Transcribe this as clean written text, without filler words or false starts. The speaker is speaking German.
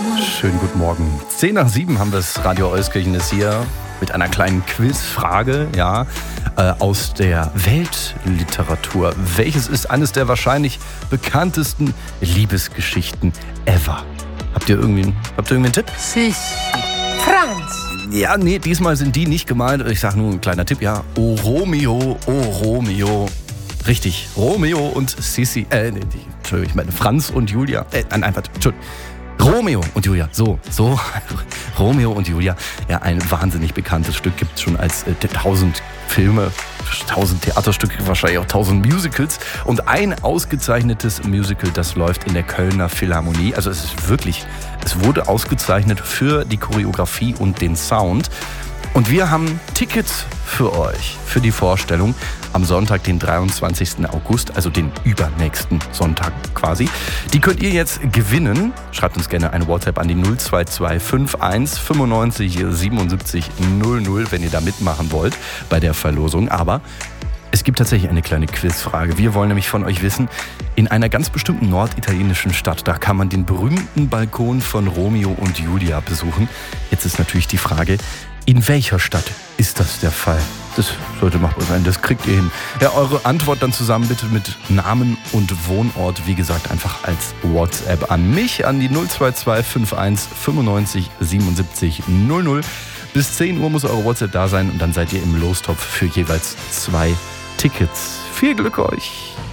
Schönen guten Morgen. 10 nach 7 haben wir es. Radio Euskirchen ist hier mit einer kleinen Quizfrage, aus der Weltliteratur. Welches ist eines der wahrscheinlich bekanntesten Liebesgeschichten ever? Habt ihr irgendwie einen Tipp? Franz. Ja, nee, diesmal sind die nicht gemeint. Ich sag nur ein kleiner Tipp, ja. O Romeo, O Romeo. Richtig, Romeo und Sissi, Entschuldigung, ich meine Franz und Julia. Entschuldigung. Romeo und Julia, so, Romeo und Julia, ja, ein wahnsinnig bekanntes Stück, gibt es schon als 1000 Filme, 1000 Theaterstücke, wahrscheinlich auch 1000 Musicals und ein ausgezeichnetes Musical, das läuft in der Kölner Philharmonie, also es wurde ausgezeichnet für die Choreografie und den Sound. Und wir haben Tickets für euch, für die Vorstellung am Sonntag, den 23. August, also den übernächsten Sonntag quasi. Die könnt ihr jetzt gewinnen. Schreibt uns gerne eine WhatsApp an die 02251 95 77 00, wenn ihr da mitmachen wollt bei der Verlosung. Aber es gibt tatsächlich eine kleine Quizfrage. Wir wollen nämlich von euch wissen, in einer ganz bestimmten norditalienischen Stadt, da kann man den berühmten Balkon von Romeo und Julia besuchen. Jetzt ist natürlich die Frage, in welcher Stadt ist das der Fall? Das sollte machbar sein, das kriegt ihr hin. Ja, eure Antwort dann zusammen bitte mit Namen und Wohnort, wie gesagt, einfach als WhatsApp an mich, an die 02251 95 77 00. Bis 10 Uhr muss eure WhatsApp da sein und dann seid ihr im Lostopf für jeweils 2 Tickets. Viel Glück euch!